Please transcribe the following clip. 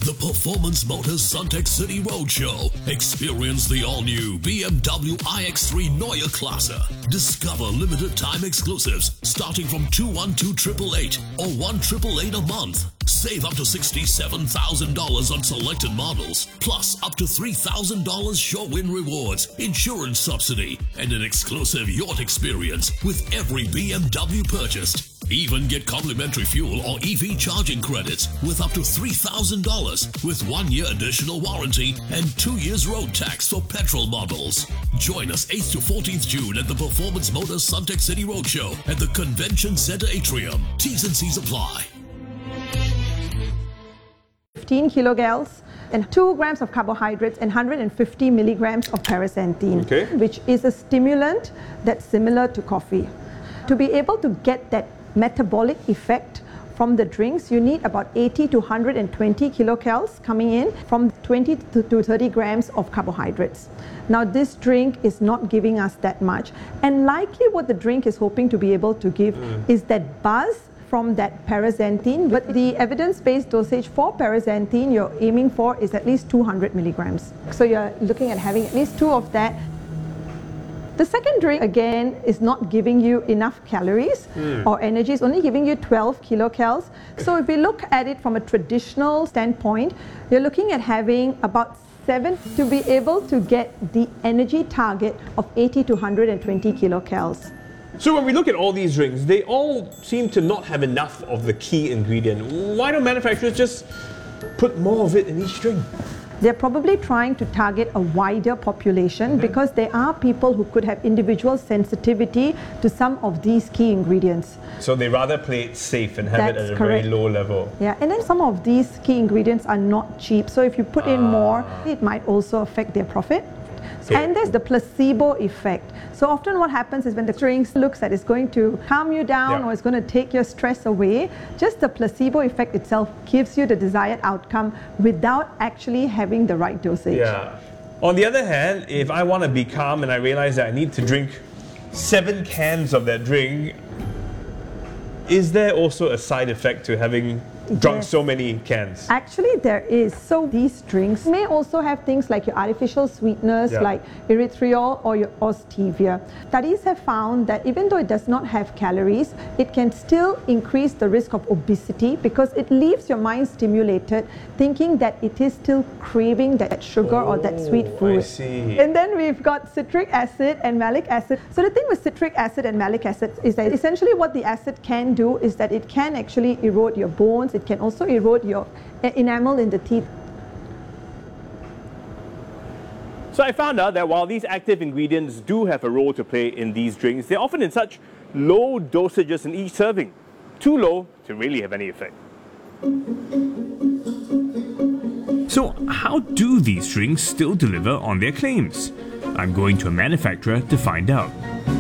The Performance Motors Suntec City Roadshow. Experience the all-new BMW iX3 Neue Klasse. Discover limited time exclusives starting from 212,888 or 1,888 a month. Save up to $67,000 on selected models, plus up to $3,000 sure-win rewards, insurance subsidy, and an exclusive yacht experience with every BMW purchased. Even get complimentary fuel or EV charging credits with up to $3,000 with 1 year additional warranty and 2 years road tax for petrol models. Join us 8th to 14th June at the Performance Motors Suntec City Roadshow at the Convention Center Atrium. T's and C's apply. 15 kilocalories and 2 grams of carbohydrates and 150 milligrams of paraxanthine, which is a stimulant that's similar to coffee. To be able to get that metabolic effect from the drinks, you need about 80 to 120 kilocalories coming in from 20 to 30 grams of carbohydrates. Now this drink is not giving us that much, and likely what the drink is hoping to be able to give is that buzz from that paraxanthine, but the evidence-based dosage for paraxanthine you're aiming for is at least 200 milligrams. So you're looking at having at least 2 of that. The second drink, again, is not giving you enough calories or energy. It's only giving you 12 kilocalories. So if we look at it from a traditional standpoint, you're looking at having about 7 to be able to get the energy target of 80 to 120 kilocalories. So when we look at all these drinks, they all seem to not have enough of the key ingredient. Why don't manufacturers just put more of it in each drink? They're probably trying to target a wider population because there are people who could have individual sensitivity to some of these key ingredients. So they rather play it safe and have it at a very low level. Yeah, and then some of these key ingredients are not cheap. So if you put in more, it might also affect their profit. And there's the placebo effect. So often what happens is when the drink looks at it's going to calm you down or it's going to take your stress away, just the placebo effect itself gives you the desired outcome without actually having the right dosage. Yeah. On the other hand, if I want to be calm and I realize that I need to drink 7 cans of that drink, is there also a side effect to having drunk so many cans? Actually, there is. So these drinks may also have things like your artificial sweeteners like erythritol or stevia. Studies have found that even though it does not have calories, it can still increase the risk of obesity because it leaves your mind stimulated, thinking that it is still craving that sugar or that sweet food. I see. And then we've got citric acid and malic acid. So the thing with citric acid and malic acid is that essentially what the acid can do is that it can actually erode your bones. It can also erode your enamel in the teeth. So I found out that while these active ingredients do have a role to play in these drinks, they're often in such low dosages in each serving. Too low to really have any effect. So how do these drinks still deliver on their claims? I'm going to a manufacturer to find out.